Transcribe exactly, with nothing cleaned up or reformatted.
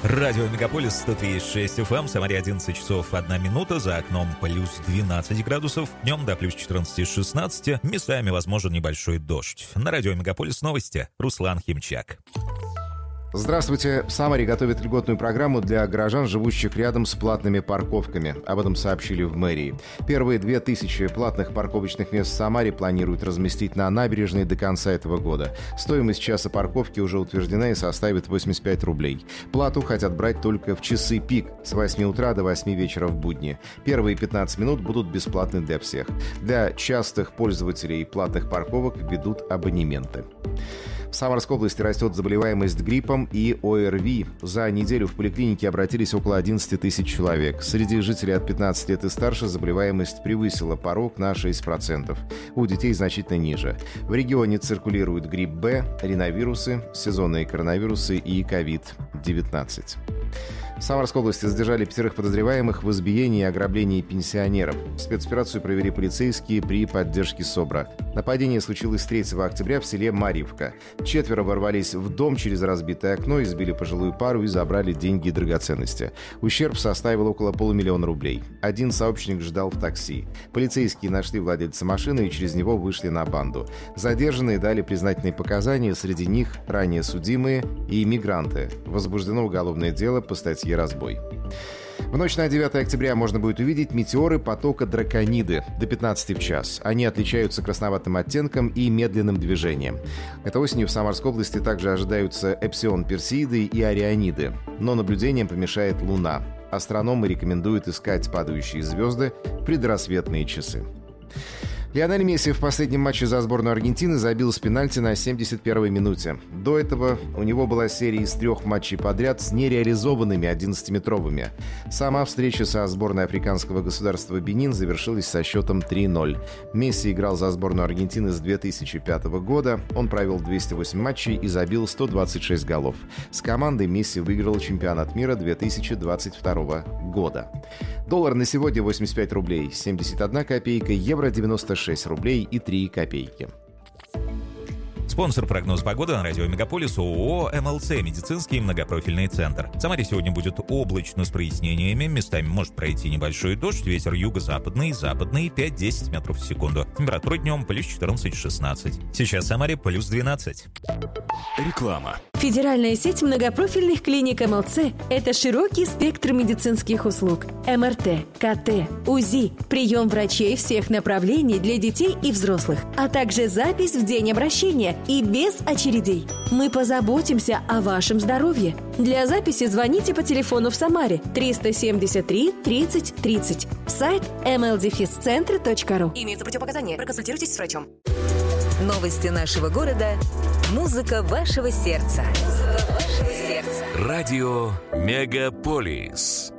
Радио Мегаполис сто три и шесть эф эм, в Самаре одиннадцать часов одна минута, за окном плюс двенадцать градусов, днем до плюс четырнадцать-шестнадцать, местами возможен небольшой дождь. На радио Мегаполис новости, Руслан Химчак. Здравствуйте. В Самаре готовят льготную программу для горожан, живущих рядом с платными парковками. Об этом сообщили в мэрии. Первые две тысячи платных парковочных мест в Самаре планируют разместить на набережной до конца этого года. Стоимость часа парковки уже утверждена и составит восемьдесят пять рублей. Плату хотят брать только в часы пик с восьми утра до восьми вечера в будни. Первые пятнадцать минут будут бесплатны для всех. Для частых пользователей платных парковок введут абонементы. В Самарской области растет заболеваемость гриппом и о эр ви. За неделю в поликлинике обратились около одиннадцать тысяч человек. Среди жителей от пятнадцати лет и старше заболеваемость превысила порог на шесть процентов. У детей значительно ниже. В регионе циркулируют грипп Б, риновирусы, сезонные коронавирусы и ковид девятнадцать. В Самарской области задержали пятерых подозреваемых в избиении и ограблении пенсионеров. Спецоперацию провели полицейские при поддержке СОБРа. Нападение случилось третьего октября в селе Марьевка. Четверо ворвались в дом через разбитое окно, избили пожилую пару и забрали деньги и драгоценности. Ущерб составил около полумиллиона рублей. Один сообщник ждал в такси. Полицейские нашли владельца машины и через него вышли на банду. Задержанные дали признательные показания, среди них ранее судимые и иммигранты. Возбуждено уголовное дело по статье «Разбой». В ночь на девятое октября можно будет увидеть метеоры потока Дракониды до пятнадцати в час. Они отличаются красноватым оттенком и медленным движением. Этой осенью в Самарской области также ожидаются Эпсион Персеиды и Ориониды. Но наблюдениям помешает Луна. Астрономы рекомендуют искать падающие звезды в предрассветные часы. Лионель Месси в последнем матче за сборную Аргентины забил с пенальти на семьдесят первой минуте. До этого у него была серия из трех матчей подряд с нереализованными одиннадцатиметровыми. Сама встреча со сборной африканского государства Бенин завершилась со счетом три ноль. Месси играл за сборную Аргентины с две тысячи пятого года. Он провел двести восемь матчей и забил сто двадцать шесть голов. С командой Месси выиграл чемпионат мира две тысячи двадцать второго года. Доллар на сегодня восемьдесят пять рублей семьдесят одна копейка, евро девяносто шесть рублей и три копейки. Спонсор прогноза погоды на радио Мегаполис ООО эм эл цэ «Медицинский многопрофильный центр». В Самаре сегодня будет облачно с прояснениями, местами может пройти небольшой дождь, ветер юго-западный, западный пять-десять метров в секунду. Температура днем плюс четырнадцать-шестнадцать. Сейчас в Самаре плюс двенадцать. Реклама. Федеральная сеть многопрофильных клиник эм эл цэ – это широкий спектр медицинских услуг. эм эр тэ, ка тэ, УЗИ, прием врачей всех направлений для детей и взрослых, а также запись в день обращения и без очередей. Мы позаботимся о вашем здоровье. Для записи звоните по телефону в Самаре триста семьдесят три тридцать тридцать. Сайт эм эл дефис центр точка ру. Имеются противопоказания. Проконсультируйтесь с врачом. Новости нашего города. Музыка вашего сердца. Музыка вашего сердца. Радио Мегаполис.